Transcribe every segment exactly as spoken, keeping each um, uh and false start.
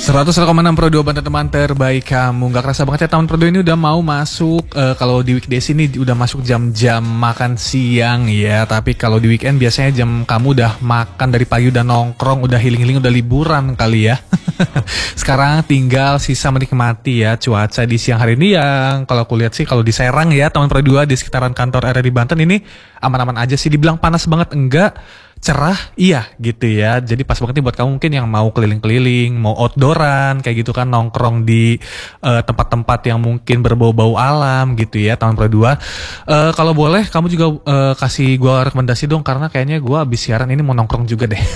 seratus koma enam Pro dua Banten teman terbaik kamu. Gak kerasa banget ya tahun Pro dua ini udah mau masuk. uh, Kalau di weekdays ini udah masuk jam-jam makan siang ya. Tapi kalau di weekend biasanya jam kamu udah makan dari pagi, udah nongkrong, udah healing-healing, udah liburan kali ya. Sekarang tinggal sisa menikmati ya cuaca di siang hari ini yang kalau aku lihat sih kalau di Serang ya teman Pro dua di sekitaran kantor R R I Banten ini aman-aman aja sih. Dibilang panas banget enggak, cerah iya gitu ya. Jadi pas banget nih buat kamu mungkin yang mau keliling-keliling, mau outdooran kayak gitu kan, nongkrong di uh, tempat-tempat yang mungkin berbau-bau alam gitu ya tahun Pro dua. Uh, kalau boleh kamu juga uh, kasih gua rekomendasi dong, karena kayaknya gua abis siaran ini mau nongkrong juga deh.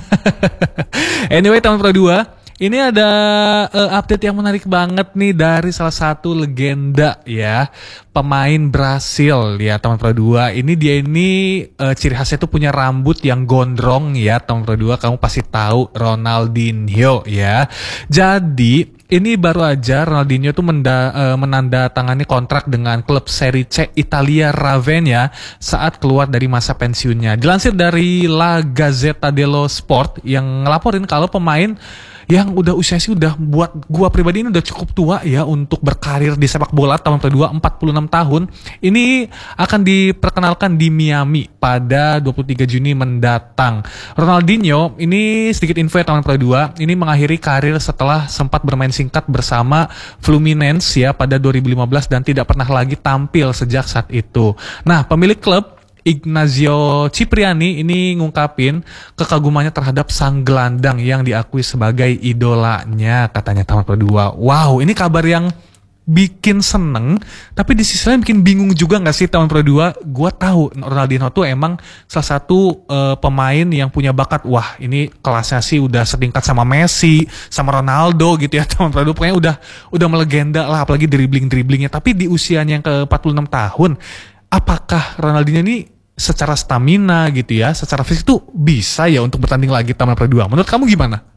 Anyway tahun Pro dua, ini ada uh, update yang menarik banget nih dari salah satu legenda ya, pemain Brasil ya teman Pro dua. Ini dia ini uh, ciri khasnya tuh punya rambut yang gondrong ya teman Pro dua. Kamu pasti tahu Ronaldinho ya. Jadi ini baru aja Ronaldinho tuh menda, uh, menandatangani kontrak dengan klub Serie C Italia Ravenna saat keluar dari masa pensiunnya. Dilansir dari La Gazzetta dello Sport yang ngelaporin kalau pemain yang udah usia sih udah buat gua pribadi ini udah cukup tua ya untuk berkarir di sepak bola tahun kedua, empat puluh enam tahun. Ini akan diperkenalkan di Miami pada dua puluh tiga Juni mendatang. Ronaldinho ini sedikit info ya tahun kedua, ini mengakhiri karir setelah sempat bermain singkat bersama Fluminense ya pada dua ribu lima belas dan tidak pernah lagi tampil sejak saat itu. Nah, pemilik klub Ignazio Cipriani ini ngungkapin kekagumannya terhadap sang gelandang yang diakui sebagai idolanya, katanya tahun kedua. Wow, ini kabar yang bikin seneng, tapi di sisi lain bikin bingung juga gak sih tahun Pro dua? Gua tahu Ronaldinho tuh emang salah satu uh, pemain yang punya bakat. Wah, ini kelasnya sih udah setingkat sama Messi, sama Ronaldo gitu ya tahun Pro dua. Pokoknya udah udah melegenda lah, apalagi dribbling-dribblingnya. Tapi di usianya yang ke empat puluh enam tahun, apakah Ronaldinho ini secara stamina gitu ya, secara fisik tuh bisa ya untuk bertanding lagi tahun Pro dua? Menurut kamu gimana?